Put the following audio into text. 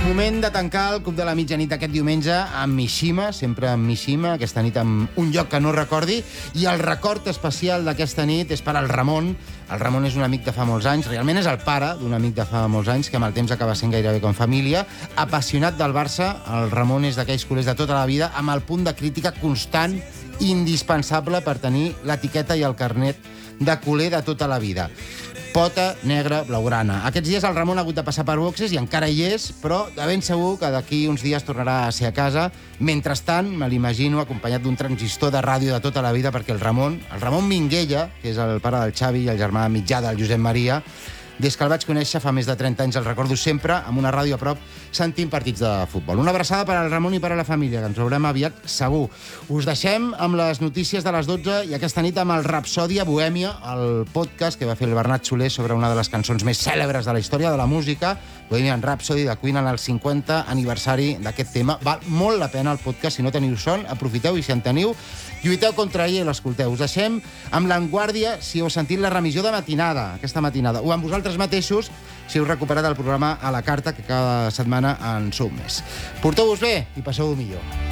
Moment de tancar el Club de la Mitjanit aquest diumenge amb Mishima, sempre amb Mishima, aquesta nit amb un lloc que no recordi, i el record especial d'aquesta nit és per al Ramon. El Ramon és un amic de fa molts anys, realment és el pare d'un amic de fa molts anys, que amb el temps acaba sent gairebé com família. Apassionat del Barça, el Ramon és d'aquells culers de tota la vida, amb el punt de crítica constant, indispensable per tenir l'etiqueta i el carnet de culer de tota la vida. Pota negra blaugrana. Aquests dies el Ramon ha hagut de passar per boxes i encara hi és, però de ben segur que d'aquí uns dies tornarà a ser a casa. Mentrestant, me l'imagino acompanyat d'un transistor de ràdio de tota la vida, perquè el Ramon Minguella, que és el pare del Xavi i el germà mitjà del Josep Maria, des que el vaig conèixer fa més de 30 anys, el recordo sempre amb una ràdio a prop sentint partits de futbol. Una abraçada per al Ramon i per a la família, que ens veurem aviat segur. Us deixem amb les notícies de les 12 i aquesta nit amb el Rapsòdia Bohèmia, el podcast que va fer el Bernat Soler sobre una de les cançons més cèlebres de la història de la música, Bohemian Rhapsody de Queen, en el 50 aniversari d'aquest tema. Val molt la pena el podcast, si no teniu son, aprofiteu i si en teniu, lluiteu contra ell i l'escolteu. Us deixem amb l'Enguàrdia, si heu sentit la remissió de matinada, aquesta matinada, o amb vosaltres mateixos, si heu recuperat el programa a la carta, que cada setmana en sou més. Porteu-vos bé i passeu-ho millor.